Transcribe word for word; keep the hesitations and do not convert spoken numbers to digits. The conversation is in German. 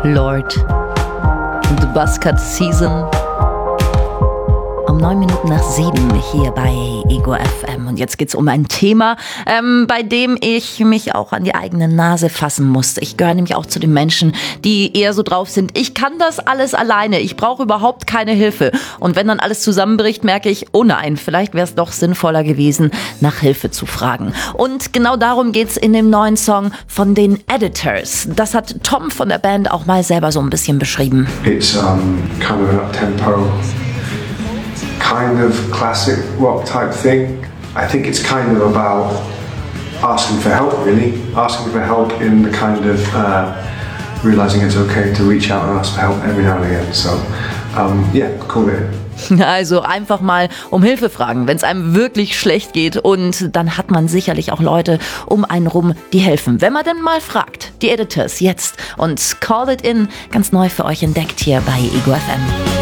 Lord und The Buzzcut Season. Um neun Minuten nach sieben hier bei Ego F M. Und jetzt geht's um ein Thema, ähm, bei dem ich mich auch an die eigene Nase fassen musste. Ich gehöre nämlich auch zu den Menschen, die eher so drauf sind, ich kann das alles alleine, ich brauche überhaupt keine Hilfe. Und wenn dann alles zusammenbricht, merke ich, oh nein, vielleicht wäre es doch sinnvoller gewesen, nach Hilfe zu fragen. Und genau darum geht's in dem neuen Song von den Editors. Das hat Tom von der Band auch mal selber so ein bisschen beschrieben. It's um, kind of an up-tempo, kind of classic rock type thing. I think it's kind of about asking for help, really. Asking for help in the kind of uh, realizing it's okay to reach out and ask for help every now and again. So, um, yeah, cool it. Also einfach mal um Hilfe fragen, wenn es einem wirklich schlecht geht. Und dann hat man sicherlich auch Leute um einen rum, die helfen. Wenn man denn mal fragt. Die Editors jetzt und Call It In, ganz neu für euch entdeckt hier bei Ego F M.